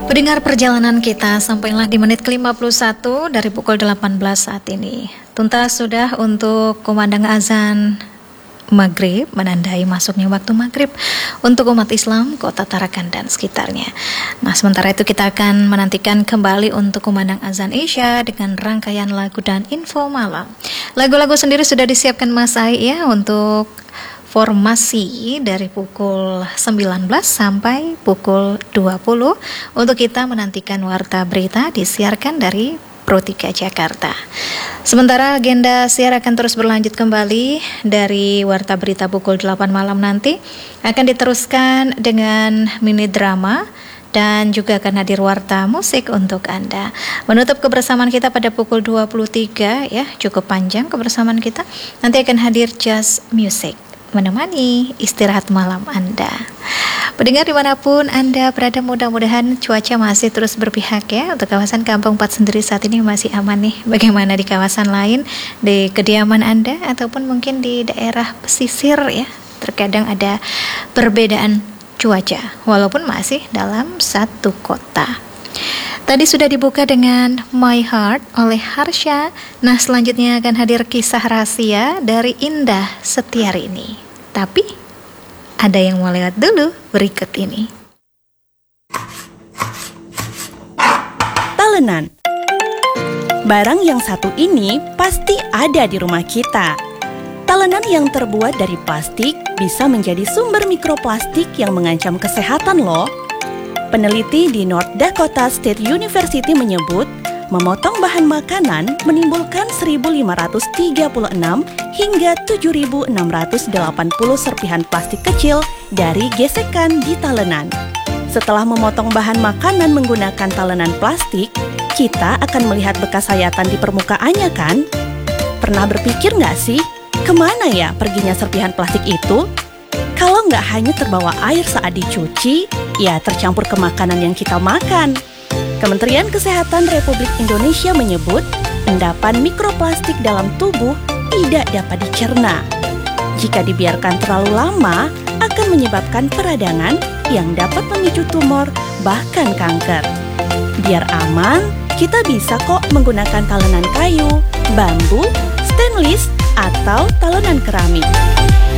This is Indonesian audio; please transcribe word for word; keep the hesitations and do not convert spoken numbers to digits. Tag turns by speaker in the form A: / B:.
A: Pendengar perjalanan kita sampailah di menit ke lima puluh satu dari pukul delapan belas saat ini. Tuntas sudah untuk kumandang azan maghrib, menandai masuknya waktu maghrib untuk umat Islam Kota Tarakan dan sekitarnya. Nah, sementara itu kita akan menantikan kembali untuk kumandang azan Isya dengan rangkaian lagu dan info malam. Lagu-lagu sendiri sudah disiapkan Mas Ai ya untuk formasi dari pukul sembilan belas sampai pukul dua puluh untuk kita menantikan warta berita disiarkan dari Pro tiga Jakarta. Sementara agenda siar akan terus berlanjut kembali dari warta berita pukul delapan malam nanti akan diteruskan dengan mini drama dan juga akan hadir warta musik untuk Anda. Menutup kebersamaan kita pada pukul dua puluh tiga ya, cukup panjang kebersamaan kita. Nanti akan hadir jazz music menemani istirahat malam Anda. Pendengar dimanapun Anda berada, mudah-mudahan cuaca masih terus berpihak ya. Untuk kawasan Kampung Empat sendiri saat ini masih aman nih. Bagaimana di kawasan lain, di kediaman Anda ataupun mungkin di daerah pesisir ya, terkadang ada perbedaan cuaca walaupun masih dalam satu kota. Tadi sudah dibuka dengan My Heart oleh Harsha. Nah, selanjutnya akan hadir kisah rahasia dari Indah Setiarini. Tapi ada yang mau lewat dulu berikut ini.
B: Talenan. Barang yang satu ini pasti ada di rumah kita. Talenan yang terbuat dari plastik bisa menjadi sumber mikroplastik yang mengancam kesehatan loh. Peneliti di North Dakota State University menyebut, memotong bahan makanan menimbulkan seribu lima ratus tiga puluh enam hingga tujuh ribu enam ratus delapan puluh serpihan plastik kecil dari gesekan di talenan. Setelah memotong bahan makanan menggunakan talenan plastik, kita akan melihat bekas sayatan di permukaannya kan? Pernah berpikir nggak sih, kemana ya perginya serpihan plastik itu? Kalau nggak hanya terbawa air saat dicuci, ya tercampur ke makanan yang kita makan. Kementerian Kesehatan Republik Indonesia menyebut endapan mikroplastik dalam tubuh tidak dapat dicerna. Jika dibiarkan terlalu lama, akan menyebabkan peradangan yang dapat memicu tumor, bahkan kanker. Biar aman, kita bisa kok menggunakan talenan kayu, bambu, stainless, atau talenan keramik.